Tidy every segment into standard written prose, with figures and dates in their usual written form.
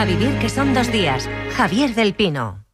A vivir que son 2 días. Javier del Pino.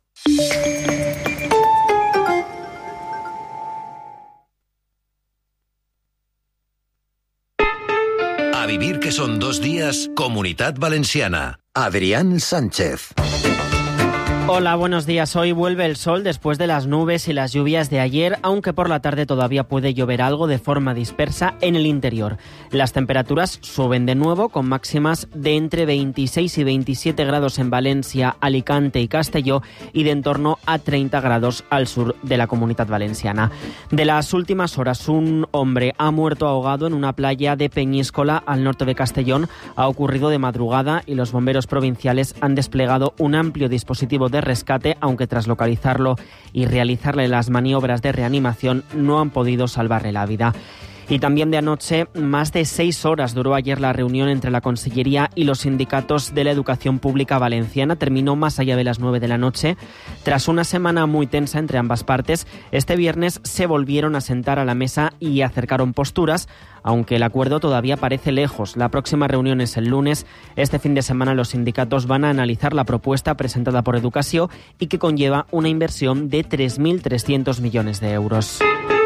A vivir que son 2 días, Comunitat Valenciana. Adrián Sánchez. Hola, buenos días. Hoy vuelve el sol después de las nubes y las lluvias de ayer, aunque por la tarde todavía puede llover algo de forma dispersa en el interior. Las temperaturas suben de nuevo, con máximas de entre 26 y 27 grados en Valencia, Alicante y Castelló, y de en torno a 30 grados al sur de la Comunitat Valenciana. De las últimas horas, un hombre ha muerto ahogado en una playa de Peñíscola, al norte de Castellón. Ha ocurrido de madrugada y los bomberos provinciales han desplegado un amplio dispositivo de rescate, aunque tras localizarlo y realizarle las maniobras de reanimación no han podido salvarle la vida. Y también de anoche, más de 6 horas duró ayer la reunión entre la Consellería y los sindicatos de la educación pública valenciana. Terminó más allá de las 9 de la noche. Tras una semana muy tensa entre ambas partes, este viernes se volvieron a sentar a la mesa y acercaron posturas, aunque el acuerdo todavía parece lejos. La próxima reunión es el lunes. Este fin de semana los sindicatos van a analizar la propuesta presentada por Educació y que conlleva una inversión de 3.300 millones de euros.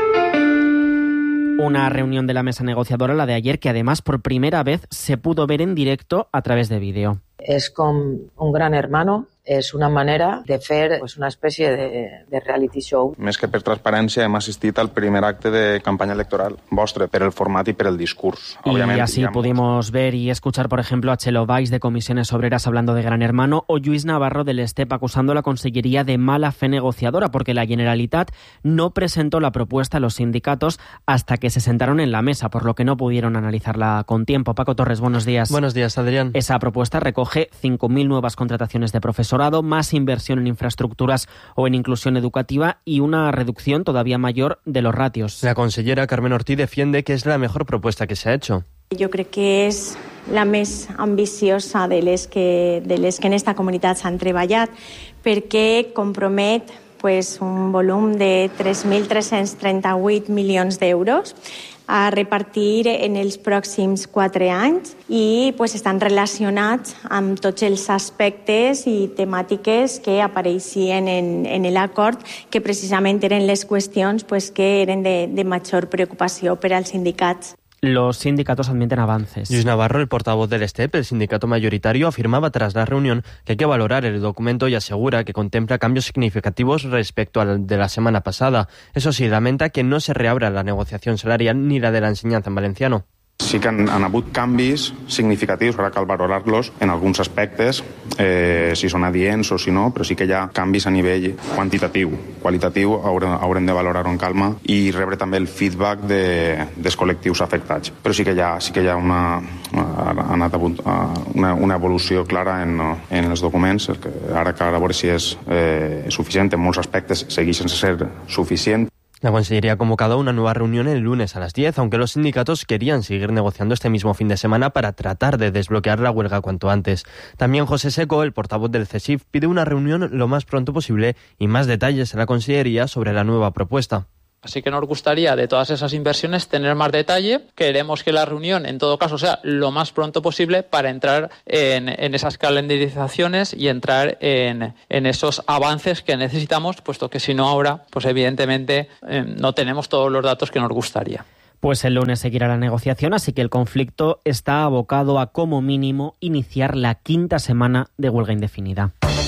Una reunión de la mesa negociadora, la de ayer, que además por primera vez se pudo ver en directo a través de vídeo. És com un gran hermano, és una manera de fer una espècie de reality show. Més que per transparència hem assistit al primer acte de campanya electoral vostre, per el format y per el discurs. Y así pudimos ver y escuchar, por ejemplo, a Txelo Valls de Comisiones Obreras hablando de Gran Hermano, o Lluís Navarro del STEP acusando a la Consellería de mala fe negociadora, porque la Generalitat no presentó la propuesta a los sindicatos hasta que se sentaron en la mesa, por lo que no pudieron analizarla con tiempo. Paco Torres, buenos días. Buenos días, Adrián. Esa propuesta recoge 5.000 nuevas contrataciones de profesorado, más inversión en infraestructuras o en inclusión educativa y una reducción todavía mayor de los ratios. La consellera Carmen Ortí defiende que es la mejor propuesta que se ha hecho. Jo crec que és la més ambiciosa de les que en esta comunitat s'han treballat, perquè compromet un volum de 3.338 milions d'euros a repartir en els pròxims 4 anys i estan relacionats amb tots els aspectes i temàtiques que apareixien en l'acord, que precisament eren les qüestions que eren de major preocupació per als sindicats. Los sindicatos admiten avances. Lluís Navarro, el portavoz del STEP, el sindicato mayoritario, afirmaba tras la reunión que hay que valorar el documento y asegura que contempla cambios significativos respecto al de la semana pasada. Eso sí, lamenta que no se reabra la negociación salarial ni la de la enseñanza en valenciano. Sí que han hagut canvis significatius, ara cal valorar-los en alguns aspectes, si són adients o si no, però sí que hi ha canvis a nivell quantitatiu. Qualitatiu haurem de valorar-ho en calma i rebre també el feedback dels col·lectius afectats. Però sí que hi ha una evolució clara en els documents, que ara cal veure si és suficient. En molts aspectes segueix sense ser suficient. La Consellería ha convocado una nueva reunión el lunes a las 10, aunque los sindicatos querían seguir negociando este mismo fin de semana para tratar de desbloquear la huelga cuanto antes. También José Seco, el portavoz del CESIF, pide una reunión lo más pronto posible y más detalles a la Consellería sobre la nueva propuesta. Así que nos gustaría, de todas esas inversiones, tener más detalle. Queremos que la reunión, en todo caso, sea lo más pronto posible para entrar en esas calendarizaciones y entrar en esos avances que necesitamos, puesto que si no ahora, evidentemente no tenemos todos los datos que nos gustaría. Pues el lunes seguirá la negociación, así que el conflicto está abocado a, como mínimo, iniciar la 5ª semana de huelga indefinida.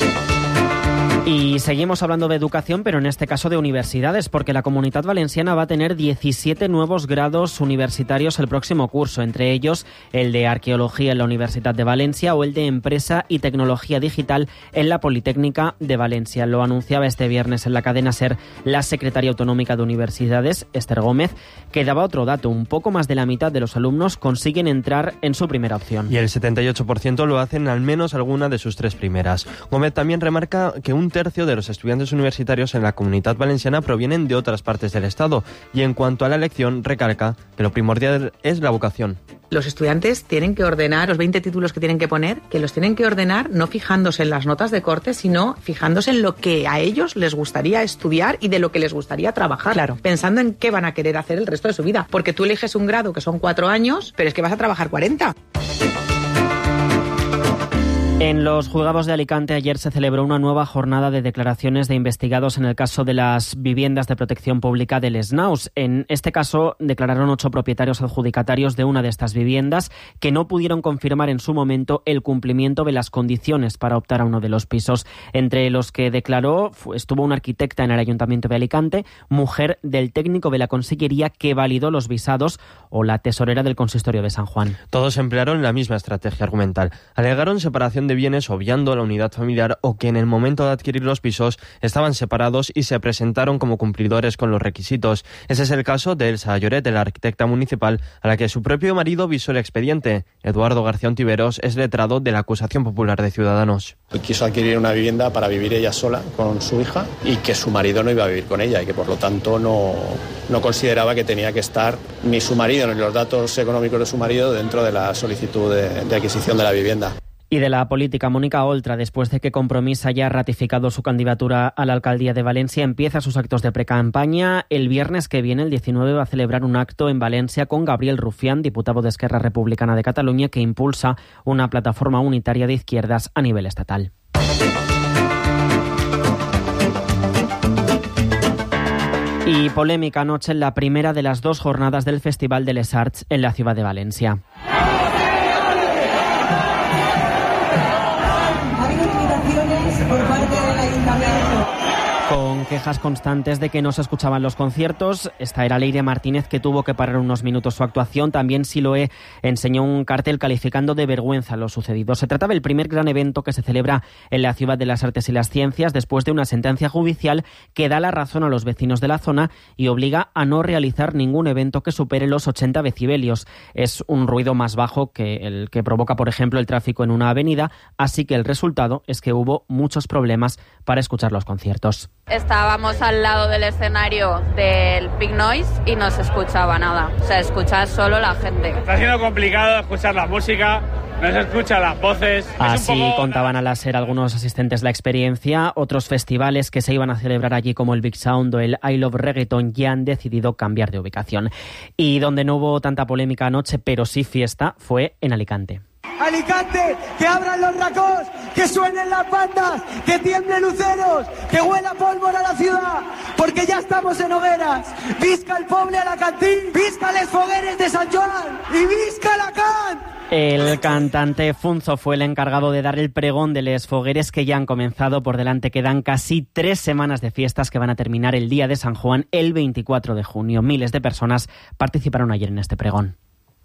Y seguimos hablando de educación, pero en este caso de universidades, porque la Comunitat Valenciana va a tener 17 nuevos grados universitarios el próximo curso, entre ellos el de Arqueología en la Universitat de Valencia o el de Empresa y Tecnología Digital en la Politécnica de Valencia. Lo anunciaba este viernes en la cadena SER la secretaria autonómica de Universidades, Esther Gómez, que daba otro dato: un poco más de la mitad de los alumnos consiguen entrar en su primera opción. Y el 78% lo hacen al menos alguna de sus 3 primeras. Gómez también remarca que un tercio de los estudiantes universitarios en la Comunitat Valenciana provienen de otras partes del Estado, y en cuanto a la elección recalca que lo primordial es la vocación. Los estudiantes tienen que ordenar los 20 títulos que tienen que poner, que los tienen que ordenar no fijándose en las notas de corte, sino fijándose en lo que a ellos les gustaría estudiar y de lo que les gustaría trabajar. Claro, pensando en qué van a querer hacer el resto de su vida, porque tú eliges un grado que son 4 años, pero es que vas a trabajar 40. En los juzgados de Alicante ayer se celebró una nueva jornada de declaraciones de investigados en el caso de las viviendas de protección pública del Snaus. En este caso declararon 8 propietarios adjudicatarios de una de estas viviendas que no pudieron confirmar en su momento el cumplimiento de las condiciones para optar a uno de los pisos. Entre los que declaró estuvo una arquitecta en el Ayuntamiento de Alicante, mujer del técnico de la Consellería que validó los visados o la tesorera del Consistorio de San Juan. Todos emplearon la misma estrategia argumental. Alegaron separación de bienes obviando la unidad familiar o que en el momento de adquirir los pisos estaban separados y se presentaron como cumplidores con los requisitos. Ese es el caso de Elsa Lloret, la arquitecta municipal, a la que su propio marido visó el expediente. Eduardo García Ontiveros es letrado de la Acusación Popular de Ciudadanos. Quiso adquirir una vivienda para vivir ella sola con su hija y que su marido no iba a vivir con ella y que por lo tanto no consideraba que tenía que estar ni su marido ni los datos económicos de su marido dentro de la solicitud de adquisición de la vivienda. Y de la política, Mónica Oltra, después de que Compromís haya ratificado su candidatura a la alcaldía de Valencia, empieza sus actos de precampaña. El viernes que viene, el 19, va a celebrar un acto en Valencia con Gabriel Rufián, diputado de Esquerra Republicana de Cataluña, que impulsa una plataforma unitaria de izquierdas a nivel estatal. Y polémica anoche en la primera de las 2 jornadas del Festival de Les Arts en la ciudad de Valencia. Por parte del Ayuntamiento. Con quejas constantes de que no se escuchaban los conciertos, esta era Leire Martínez, que tuvo que parar unos minutos su actuación. También Siloé enseñó un cartel calificando de vergüenza lo sucedido. Se trataba del primer gran evento que se celebra en la Ciudad de las Artes y las Ciencias después de una sentencia judicial que da la razón a los vecinos de la zona y obliga a no realizar ningún evento que supere los 80 decibelios. Es un ruido más bajo que el que provoca, por ejemplo, el tráfico en una avenida, así que el resultado es que hubo muchos problemas para escuchar los conciertos. Estábamos al lado del escenario del Big Noise y no se escuchaba nada. O sea, escuchaba solo la gente. Está siendo complicado escuchar la música, no se escuchan las voces. Así contaban a la SER algunos asistentes la experiencia. Otros festivales que se iban a celebrar allí, como el Big Sound o el I Love Reggaeton, ya han decidido cambiar de ubicación. Y donde no hubo tanta polémica anoche, pero sí fiesta, fue en Alicante. Alicante, que abran los racos, que suenen las bandas, que tiemblen luceros, que huela pólvora a la ciudad, porque ya estamos en hogueras. Visca el poble Alacantín, visca les fogueres de Sant Joan y visca Alacant. El cantante Funzo fue el encargado de dar el pregón de les fogueres que ya han comenzado. Por delante quedan casi 3 semanas de fiestas que van a terminar el día de San Juan, el 24 de junio. Miles de personas participaron ayer en este pregón.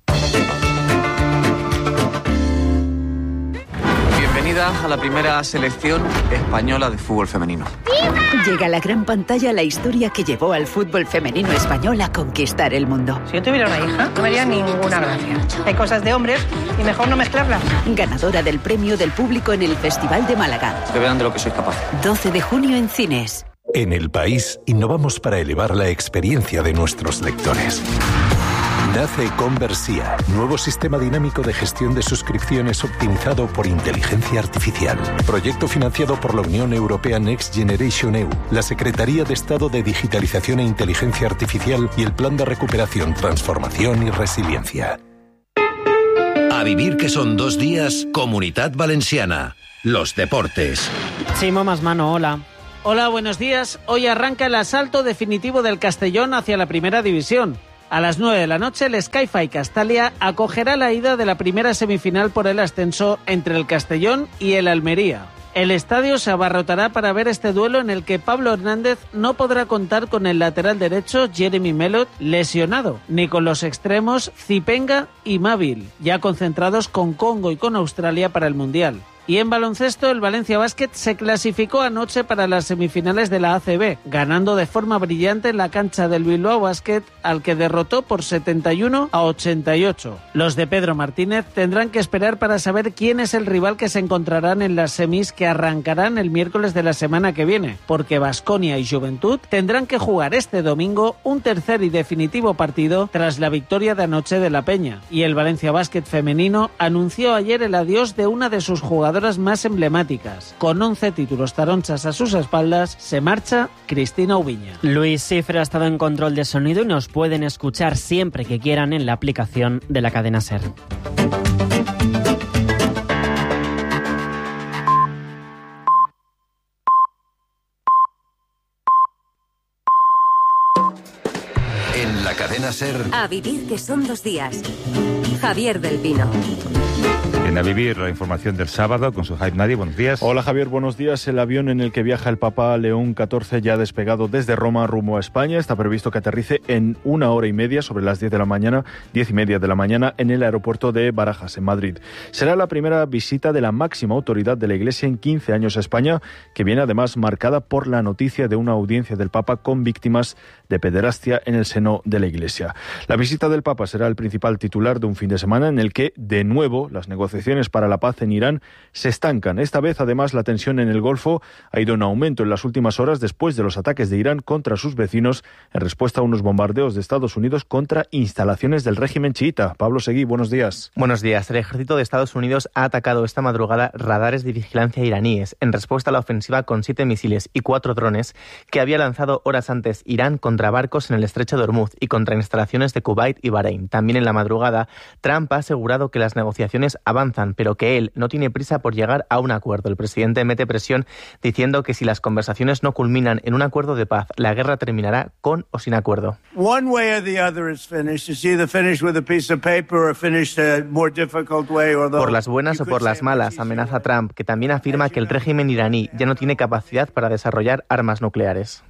Bienvenida a la primera selección española de fútbol femenino. Llega a la gran pantalla la historia que llevó al fútbol femenino español a conquistar el mundo. Si yo tuviera una hija, no me haría ninguna gracia. Hay cosas de hombres y mejor no mezclarlas. Ganadora del premio del público en el Festival de Málaga. Que vean de lo que soy capaz. 12 de junio en cines. En El País innovamos para elevar la experiencia de nuestros lectores. Nace Conversia, nuevo sistema dinámico de gestión de suscripciones optimizado por inteligencia artificial. Proyecto financiado por la Unión Europea Next Generation EU, la Secretaría de Estado de Digitalización e Inteligencia Artificial y el Plan de Recuperación, Transformación y Resiliencia. A vivir que son 2 días, Comunitat Valenciana. Los deportes. Chimo Masmano, hola. Hola, buenos días. Hoy arranca el asalto definitivo del Castellón hacia la primera división. A las 9 de la noche, el Sky-Fi Castalia acogerá la ida de la primera semifinal por el ascenso entre el Castellón y el Almería. El estadio se abarrotará para ver este duelo en el que Pablo Hernández no podrá contar con el lateral derecho Jeremy Melot lesionado, ni con los extremos Zipenga y Mávil, ya concentrados con Congo y con Australia para el Mundial. Y en baloncesto, el Valencia Basket se clasificó anoche para las semifinales de la ACB, ganando de forma brillante en la cancha del Bilbao Basket, al que derrotó por 71-88. Los de Pedro Martínez tendrán que esperar para saber quién es el rival que se encontrarán en las semis que arrancarán el miércoles de la semana que viene, porque Baskonia y Juventud tendrán que jugar este domingo un tercer y definitivo partido tras la victoria de anoche de la Peña. Y el Valencia Basket femenino anunció ayer el adiós de una de sus jugadoras más emblemáticas. Con 11 títulos taronchas a sus espaldas, se marcha Cristina Ubiña. Luis Cifre ha estado en control de sonido y nos pueden escuchar siempre que quieran en la aplicación de la cadena SER. Cadena SER. A vivir que son 2 días. Javier del Pino. En A Vivir, la información del sábado con Suhaib Nadi. Buenos días. Hola Javier, buenos días. El avión en el que viaja el Papa León XIV ya ha despegado desde Roma rumbo a España. Está previsto que aterrice en 1 hora y media, sobre las 10 y media de la mañana, en el aeropuerto de Barajas, en Madrid. Será la primera visita de la máxima autoridad de la Iglesia en 15 años a España, que viene además marcada por la noticia de una audiencia del Papa con víctimas de pederastia en el seno de la Iglesia. La visita del Papa será el principal titular de un fin de semana en el que, de nuevo, las negociaciones para la paz en Irán se estancan. Esta vez, además, la tensión en el Golfo ha ido en aumento en las últimas horas después de los ataques de Irán contra sus vecinos en respuesta a unos bombardeos de Estados Unidos contra instalaciones del régimen chiita. Pablo Seguí, buenos días. Buenos días. El ejército de Estados Unidos ha atacado esta madrugada radares de vigilancia iraníes en respuesta a la ofensiva con 7 misiles y 4 drones que había lanzado horas antes Irán contra barcos en el estrecho de Hormuz y contra instalaciones de Kuwait y Bahrein. También en la madrugada, Trump ha asegurado que las negociaciones avanzan, pero que él no tiene prisa por llegar a un acuerdo. El presidente mete presión diciendo que si las conversaciones no culminan en un acuerdo de paz, la guerra terminará con o sin acuerdo. Por las buenas o por las malas, amenaza Trump, que también afirma que el régimen iraní ya no tiene capacidad para desarrollar armas nucleares.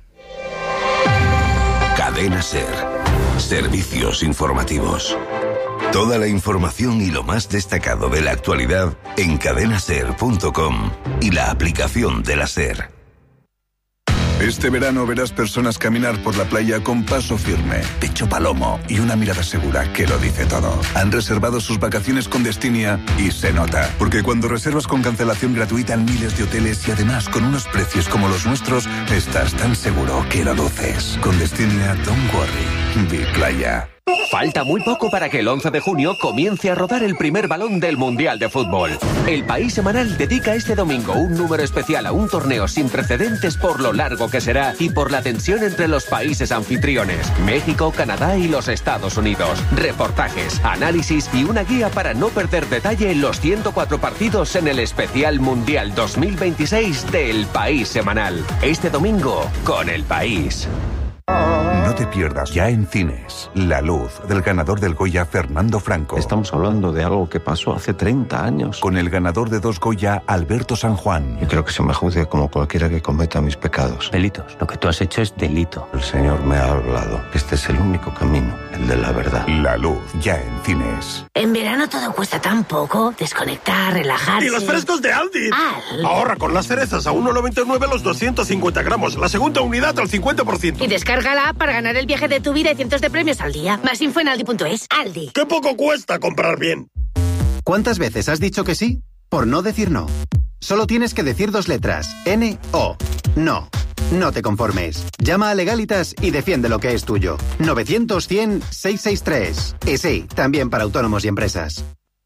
Cadena SER. Servicios informativos. Toda la información y lo más destacado de la actualidad en cadenaser.com y la aplicación de la SER. Este verano verás personas caminar por la playa con paso firme, pecho palomo y una mirada segura que lo dice todo. Han reservado sus vacaciones con Destinia y se nota, porque cuando reservas con cancelación gratuita en miles de hoteles y además con unos precios como los nuestros, estás tan seguro que lo luces. Con Destinia, don't worry, be playa. Falta muy poco para que el 11 de junio comience a rodar el primer balón del Mundial de Fútbol. El País Semanal dedica este domingo un número especial a un torneo sin precedentes por lo largo que será y por la tensión entre los países anfitriones, México, Canadá y los Estados Unidos. Reportajes, análisis y una guía para no perder detalle en los 104 partidos en el especial Mundial 2026 del País Semanal. Este domingo con El País. No te pierdas ya en cines La Luz, del ganador del Goya Fernando Franco. Estamos hablando de algo que pasó hace 30 años. Con el ganador de 2 Goya, Alberto San Juan. Yo creo que se me juzgue como cualquiera que cometa mis pecados. Delitos. Lo que tú has hecho es delito. El Señor me ha hablado. Este es el único camino, el de la verdad. La Luz, ya en cines. En verano todo cuesta tan poco. Desconectar, relajarse. ¡Y los frescos de Aldi! Ahorra con las cerezas a 1,99 los 250 gramos. La segunda unidad al 50%. Y descarga la app para ganar el viaje de tu vida y cientos de premios al día. Más info en aldi.es. Aldi. ¡Qué poco cuesta comprar bien! ¿Cuántas veces has dicho que sí por no decir no? Solo tienes que decir 2 letras. N-O. No. No te conformes. Llama a Legalitas y defiende lo que es tuyo. 900-100-663. Y sí, también para autónomos y empresas.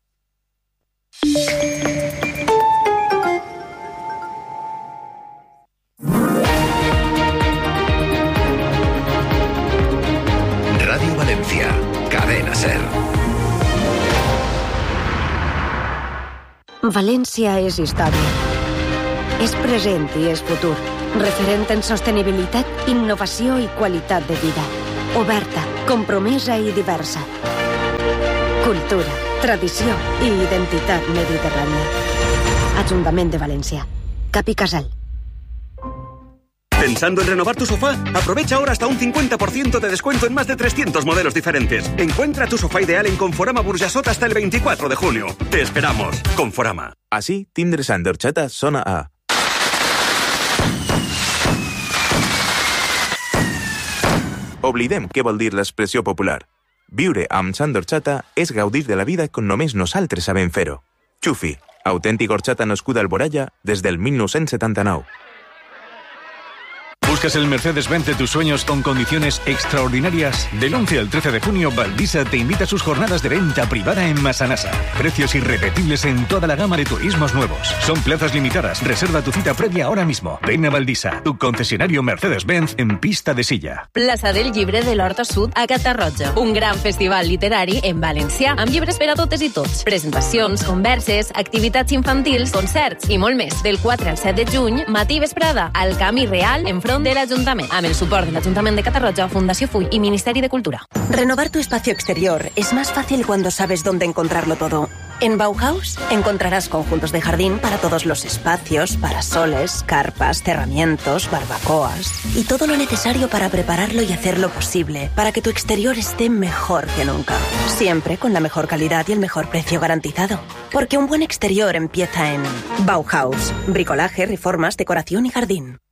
Radio Valencia, Cadena SER. València és història. És present i és futur. Referent en sostenibilitat, innovació i qualitat de vida. Oberta, compromesa i diversa. Cultura, tradició i identitat mediterrània. Ajuntament de València. Capi Casal. ¿Pensando en renovar tu sofá? Aprovecha ahora hasta un 50% de descuento en más de 300 modelos diferentes. Encuentra tu sofá ideal en Conforama Burjasot hasta el 24 de junio. Te esperamos. Conforama. Així, tindre Sant d'Orxata sona a... Oblidem què vol dir l'expressió popular. Viure amb Sant d'Orxata és gaudir de la vida com només nosaltres sabem fer-ho. Xufi, autèntica horchata nascuda al Boralla des del 1979. ¿Buscas el Mercedes-Benz de tus sueños con condiciones extraordinarias? Del 11 al 13 de junio, Valdisa te invita a sus jornadas de venta privada en Massanassa. Precios irrepetibles en toda la gama de turismos nuevos. Son plazas limitadas. Reserva tu cita previa ahora mismo. Ven a Valdisa, tu concesionario Mercedes-Benz en pista de silla. Plaça del Llibre de l'Horta Sud a Catarroja. Un gran festival literari en valencià amb llibres per a totes i tots. Presentacions, converses, activitats infantils, concerts i molt més. Del 4 al 7 de juny, matí i vesprada, al Camí Real, enfront de de l'Ajuntament, amb el suport de l'Ajuntament de Catarroja, Fundació Full y Ministeri de Cultura. Renovar tu espacio exterior es más fácil cuando sabes dónde encontrarlo todo. En Bauhaus encontrarás conjuntos de jardín para todos los espacios, parasoles, carpas, cerramientos, barbacoas y todo lo necesario para prepararlo y hacerlo posible, para que tu exterior esté mejor que nunca. Siempre con la mejor calidad y el mejor precio garantizado. Porque un buen exterior empieza en Bauhaus. Bricolaje, reformas, decoración y jardín.